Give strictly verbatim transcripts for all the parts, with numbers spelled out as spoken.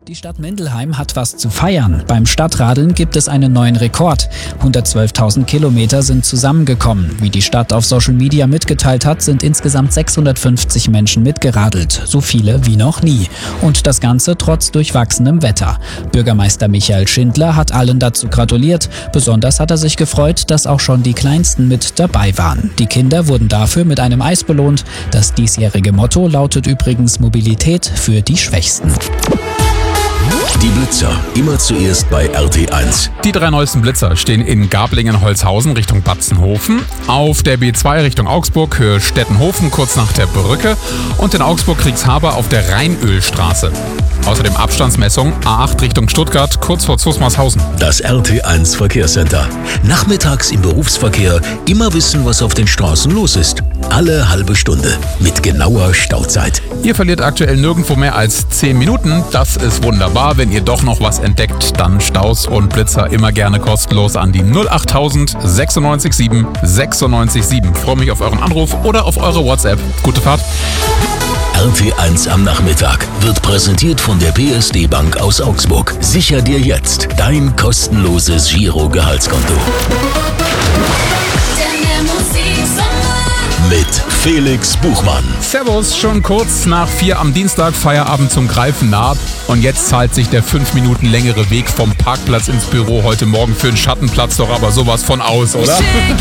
Die Stadt Mindelheim hat was zu feiern. Beim Stadtradeln gibt es einen neuen Rekord. hundertzwölftausend Kilometer sind zusammengekommen. Wie die Stadt auf Social Media mitgeteilt hat, sind insgesamt sechshundertfünfzig Menschen mitgeradelt. So viele wie noch nie. Und das Ganze trotz durchwachsenem Wetter. Bürgermeister Michael Schindler hat allen dazu gratuliert. Besonders hat er sich gefreut, dass auch schon die Kleinsten mit dabei waren. Die Kinder wurden dafür mit einem Eis belohnt. Das diesjährige Motto lautet übrigens Mobilität für die Schwächsten. Die Blitzer, immer zuerst bei R T eins. Die drei neuesten Blitzer stehen in Garblingen-Holzhausen Richtung Batzenhofen, auf der B zwei Richtung Augsburg, Höhe Stettenhofen, kurz nach der Brücke und in Augsburg-Kriegshaber auf der Rheinölstraße. Außerdem Abstandsmessung A acht Richtung Stuttgart, kurz vor Zusmarshausen. Das R T eins Verkehrscenter. Nachmittags im Berufsverkehr immer wissen, was auf den Straßen los ist. Alle halbe Stunde mit genauer Stauzeit. Ihr verliert aktuell nirgendwo mehr als zehn Minuten. Das ist wunderbar. Wenn ihr doch noch was entdeckt, dann Staus und Blitzer immer gerne kostenlos an die null achttausend sechsundneunzig sieben sechsundneunzig sieben. Freue mich auf euren Anruf oder auf eure WhatsApp. Gute Fahrt. R T eins am Nachmittag wird präsentiert von der P S D Bank aus Augsburg. Sicher dir jetzt dein kostenloses Giro-Gehaltskonto. Mit Felix Buchmann. Servus, schon kurz nach vier am Dienstag, Feierabend zum Greifen nah. Und jetzt zahlt sich der fünf Minuten längere Weg vom Parkplatz ins Büro heute Morgen für einen Schattenplatz doch aber sowas von aus, oder?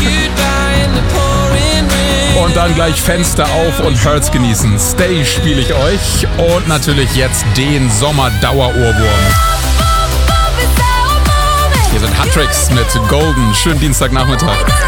Und dann gleich Fenster auf und Hurts genießen. Stay spiele ich euch. Und natürlich jetzt den Sommer-Dauerohrwurm. Hier sind Hattricks mit Golden. Schönen Dienstagnachmittag.